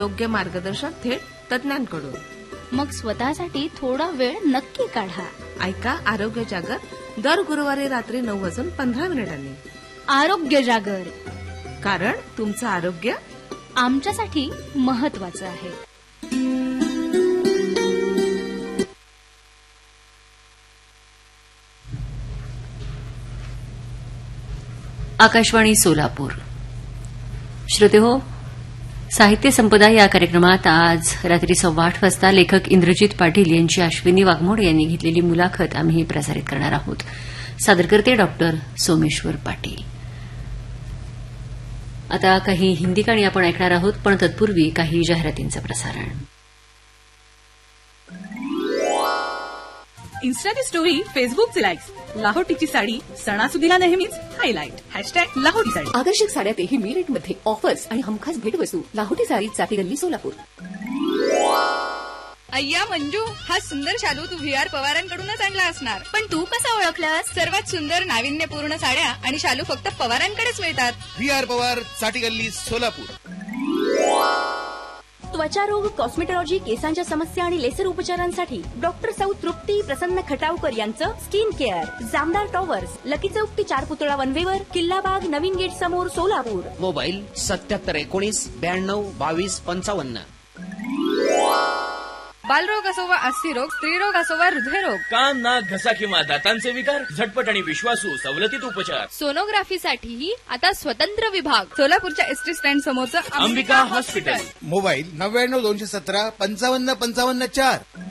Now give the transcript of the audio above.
योग्य मार्गदर्शन थेट तज्ञांकडून. मग स्वतःसाठी थोडा वेळ नक्की काढा. ऐका आरोग्य जागर दर गुरुवारी रात्री 9:15 आरोग्य जागर, कारण तुमचं आरोग्य आमच्यासाठी महत्वाचं आहे. आकाशवाणी सोलापूर. श्रोतेहो, साहित्य संपदा या कार्यक्रमात आज रात्री 8:15 वाजता लेखक इंद्रजित पाटील यांची अश्विनी वाघमोडे यांनी घेतलेली मुलाखत आम्ही प्रसारित करणार आहोत. सादरकर्ते डॉक्टर सोमेश्वर पाटील. आता काही हिंदी गाणी आपण ऐकणार आहोत, पण तत्पूर्वी काही जाहिरातींचं प्रसारण. इन्स्टाची स्टोरी, फेसबुकचे लाईक्स, लाहोटीची साडी सणासुदीला नेहमीच हायलाइट. #लाहोटी साडी. आकर्षक साड्यातही मी रेटमध्ये ऑफर्स आणि हमखास भेटवस्तू. लाहोटी साडी, चाटी गल्ली, सोलापूर. अय्या मंजू, हा सुंदर शालू तू VR पवारांकडूनच आणला असणार. पण तू कसा ओळखलास? सर्वात सुंदर नाविन्यपूर्ण साड्या आणि शालू फक्त पवारांकडेच मिळतात. VR पवार, चाटी गल्ली, सोलापूर. त्वचारोग, कॉस्मेटॉलॉजी, केसांच्या समस्या आणि लेसर उपचारांसाठी डॉक्टर सौ तृप्ती प्रसन्न खटावकर यांचं skin care. Jamdar towers, lucky चौक ते 4 पुतळा वनवेवर, किल्लाबाग, नवीन गेट समोर, सोलापूर. मोबाईल 7719 92 22 55. बालरोग असो वा अस्थिरोग, स्त्रीरोग असो वा हृदयरोग, कान, नाक, घसा किंवा दातांचे विकार, झटपट आणि विश्वासू सवलतीत उपचार. सोनोग्राफीसाठीही आता स्वतंत्र विभाग. सोलापूरच्या एसटी स्टँड समोरचं अंबिका हॉस्पिटल. मोबाईल 99 217 55 55 4.